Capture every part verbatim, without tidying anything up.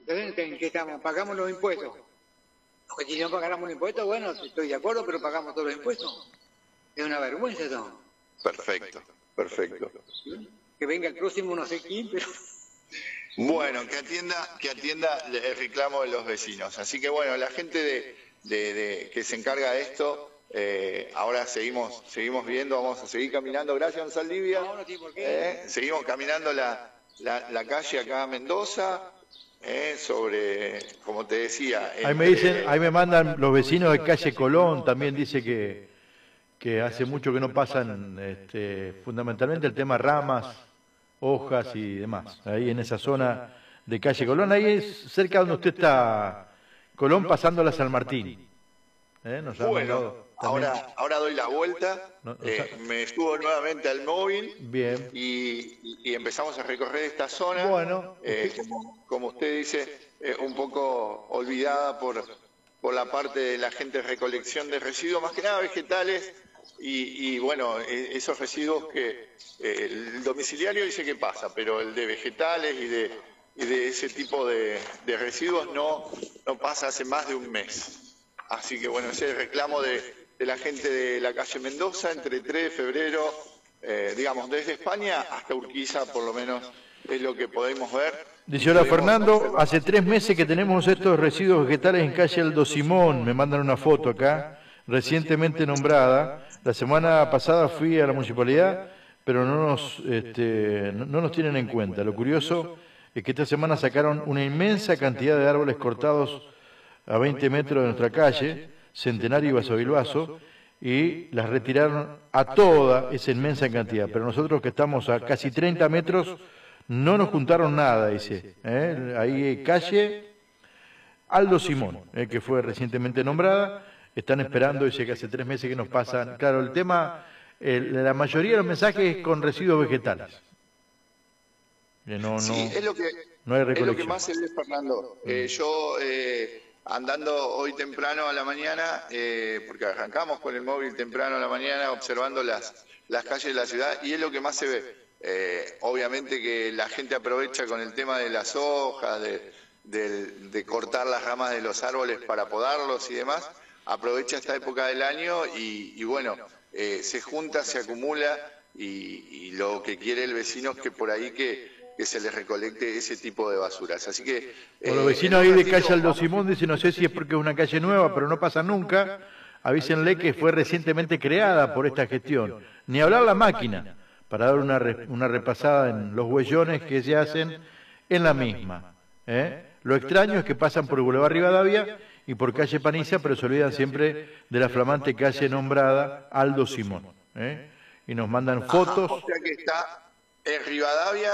Entonces, ¿en qué estamos? ¿Pagamos los impuestos? Porque si no pagáramos los impuestos, bueno, estoy de acuerdo, pero pagamos todos los impuestos. Es una vergüenza eso. Perfecto, perfecto. Que venga el próximo no sé quién, pero... Bueno, que atienda, que atienda el reclamo de los vecinos. Así que bueno, la gente de, de, de que se encarga de esto, eh, ahora seguimos, seguimos viendo, vamos a seguir caminando. Gracias, don Saldivia. No, no tiene por qué. Eh, seguimos caminando la, la, la calle acá a Mendoza, eh, sobre, como te decía. Ahí me dicen, ahí me mandan los vecinos de calle Colón, también dice que, que hace mucho que no pasan, este, fundamentalmente el tema ramas, hojas y demás, ahí en esa zona de calle Colón, ahí es cerca donde usted está, Colón pasando a San Martín. ¿Eh? Nos bueno, ahora, ahora doy la vuelta, no, eh, me subo nuevamente al móvil. Bien. Y, y empezamos a recorrer esta zona, bueno, eh, como, como usted dice, eh, un poco olvidada por, por la parte de la gente de recolección de residuos, más que nada vegetales. Y, y bueno, esos residuos que eh, el domiciliario dice que pasa, pero el de vegetales y de, y de ese tipo de, de residuos no, no pasa hace más de un mes. Así que bueno, ese es el reclamo de, de la gente de la calle Mendoza, entre tres de febrero, eh, digamos, desde España hasta Urquiza, por lo menos es lo que podemos ver. Dice, hola Fernando, hace tres meses que tenemos estos residuos vegetales en calle Aldo Simón, me mandan una foto acá, recientemente nombrada. La semana pasada fui a la municipalidad, pero no nos, este, no, no nos tienen en cuenta. Lo curioso es que esta semana sacaron una inmensa cantidad de árboles cortados a veinte metros de nuestra calle, Centenario y Basavilbaso, y las retiraron a toda esa inmensa cantidad. Pero nosotros que estamos a casi treinta metros, no nos juntaron nada, dice. ¿eh? Ahí calle Aldo Simón, eh, que fue recientemente nombrada. Están esperando, dice que hace tres meses que nos pasan. Claro, el tema, eh, la mayoría de los mensajes es con residuos vegetales. Eh, no, no, sí, es lo que, no hay es lo que más se ve, Fernando. Eh, yo, eh, andando hoy temprano a la mañana, eh, porque arrancamos con el móvil temprano a la mañana, observando las, las calles de la ciudad, y es lo que más se ve. Eh, obviamente que la gente aprovecha con el tema de las hojas, de, de, de cortar las ramas de los árboles para podarlos y demás. Aprovecha esta época del año y, y bueno, eh, se junta, se acumula y, y lo que quiere el vecino es que por ahí que, que se les recolecte ese tipo de basuras. Así que... Eh, los vecinos ahí de calle Aldo Simón dicen, no sé si es porque es una calle nueva, pero no pasa nunca, avísenle que fue recientemente creada por esta gestión. Ni hablar la máquina, para dar una, una repasada en los huellones que se hacen en la misma. ¿eh? Lo extraño es que pasan por Boulevard Rivadavia y por calle Paniza, pero se olvidan siempre de la flamante calle nombrada Aldo Simón. ¿eh? Y nos mandan fotos. Ajá, o sea que está en Rivadavia,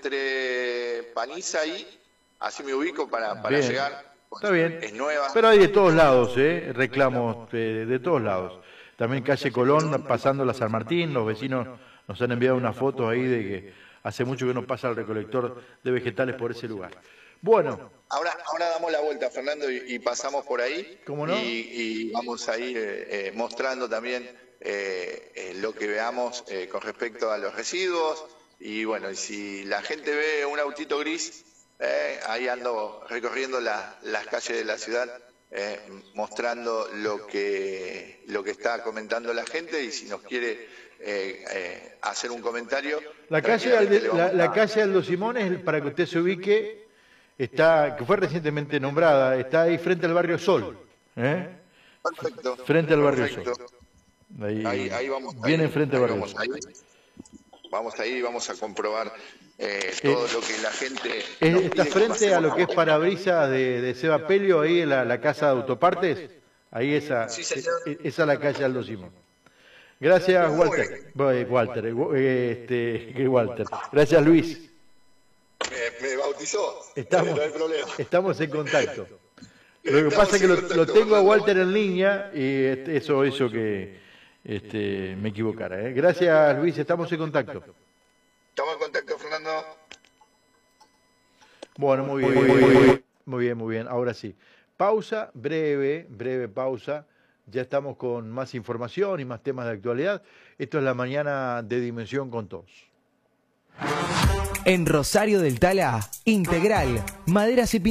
entre Paniza y... Así me ubico para, para llegar. Está bien. Es nueva. Pero hay de todos lados, ¿eh? reclamos de, de todos lados. También calle Colón, pasando la San Martín, los vecinos nos han enviado una foto ahí de que hace mucho que no pasa el recolector de vegetales por ese lugar. Bueno. Ahora, ahora damos la vuelta, Fernando, y, y pasamos por ahí. ¿Cómo no? Y, y vamos a ir eh, eh, mostrando también eh, eh, lo que veamos eh, con respecto a los residuos. Y bueno, y si la gente ve un autito gris, eh, ahí ando recorriendo la, las calles de la ciudad, eh, mostrando lo que, lo que está comentando la gente. Y si nos quiere eh, eh, hacer un comentario... La calle, Alde, la, la calle Aldo Simón es, para que usted se ubique... Está, que fue recientemente nombrada, está ahí frente al barrio Sol. ¿eh? Perfecto. Frente al barrio Perfecto. Sol. Ahí, ahí, ahí vamos. Viene ahí, frente al barrio vamos, Sol. ahí. Vamos ahí y vamos a comprobar eh, todo eh, lo que la gente... Es, está frente a lo que es parabrisas de, de Seba Pelio, ahí en la, la casa de autopartes. Ahí esa, sí, esa es la calle Aldo Simón. Gracias, Walter. Walter, este, Walter. Gracias, Luis. Me, me bautizó, estamos, no hay problema. Estamos en contacto. Lo que pasa es que lo, lo tengo a Walter en línea y eso hizo que este, me equivocara. ¿eh? Gracias, Luis, estamos en contacto. Estamos en contacto, Fernando. Bueno, muy bien, muy bien, muy bien, muy bien. Ahora sí. Pausa, breve, breve pausa. Ya estamos con más información y más temas de actualidad. Esto es la mañana de Dimensión con todos. En Rosario del Tala, Integral, maderas y